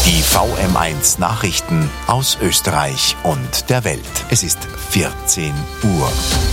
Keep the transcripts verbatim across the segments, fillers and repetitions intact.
Die V M eins Nachrichten aus Österreich und der Welt. Es ist vierzehn Uhr.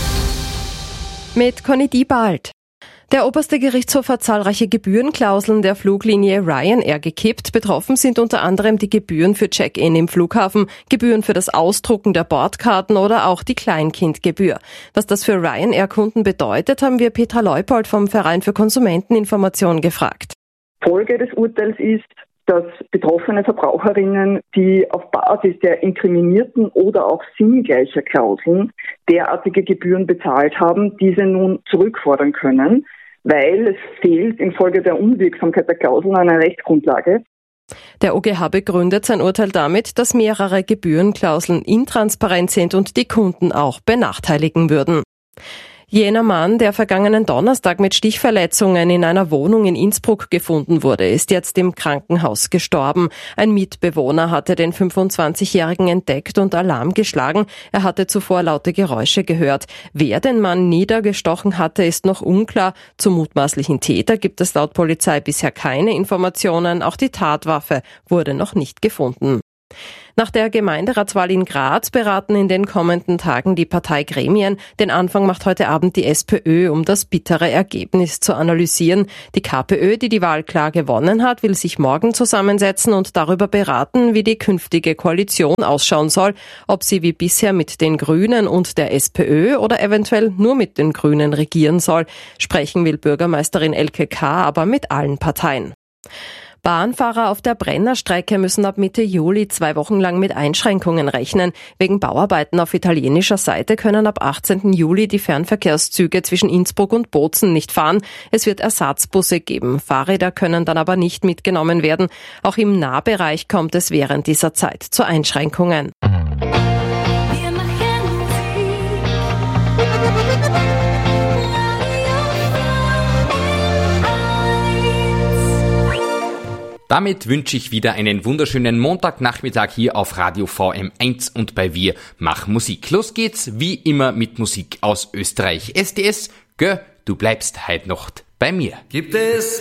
Mit Conny Diebald. Der oberste Gerichtshof hat zahlreiche Gebührenklauseln der Fluglinie Ryanair gekippt. Betroffen sind unter anderem die Gebühren für Check-in im Flughafen, Gebühren für das Ausdrucken der Bordkarten oder auch die Kleinkindgebühr. Was das für Ryanair-Kunden bedeutet, haben wir Petra Leupold vom Verein für Konsumenteninformation gefragt. Folge des Urteils ist, dass betroffene Verbraucherinnen, die auf Basis der inkriminierten oder auch sinngleicher Klauseln derartige Gebühren bezahlt haben, diese nun zurückfordern können, weil es fehlt infolge der Unwirksamkeit der Klauseln eine Rechtsgrundlage. Der O G H begründet sein Urteil damit, dass mehrere Gebührenklauseln intransparent sind und die Kunden auch benachteiligen würden. Jener Mann, der vergangenen Donnerstag mit Stichverletzungen in einer Wohnung in Innsbruck gefunden wurde, ist jetzt im Krankenhaus gestorben. Ein Mitbewohner hatte den fünfundzwanzigjährigen entdeckt und Alarm geschlagen. Er hatte zuvor laute Geräusche gehört. Wer den Mann niedergestochen hatte, ist noch unklar. Zum mutmaßlichen Täter gibt es laut Polizei bisher keine Informationen. Auch die Tatwaffe wurde noch nicht gefunden. Nach der Gemeinderatswahl in Graz beraten in den kommenden Tagen die Parteigremien. Den Anfang macht heute Abend die SPÖ, um das bittere Ergebnis zu analysieren. Die KPÖ, die die Wahl klar gewonnen hat, will sich morgen zusammensetzen und darüber beraten, wie die künftige Koalition ausschauen soll, ob sie wie bisher mit den Grünen und der SPÖ oder eventuell nur mit den Grünen regieren soll. Sprechen will Bürgermeisterin Elke K. aber mit allen Parteien. Bahnfahrer auf der Brennerstrecke müssen ab Mitte Juli zwei Wochen lang mit Einschränkungen rechnen. Wegen Bauarbeiten auf italienischer Seite können ab achtzehnten Juli die Fernverkehrszüge zwischen Innsbruck und Bozen nicht fahren. Es wird Ersatzbusse geben. Fahrräder können dann aber nicht mitgenommen werden. Auch im Nahbereich kommt es während dieser Zeit zu Einschränkungen. Damit wünsche ich wieder einen wunderschönen Montagnachmittag hier auf Radio V M eins und bei Wir mach Musik. Los geht's, wie immer mit Musik aus Österreich. S D S, gell, du bleibst heut Nacht bei mir. Gibt es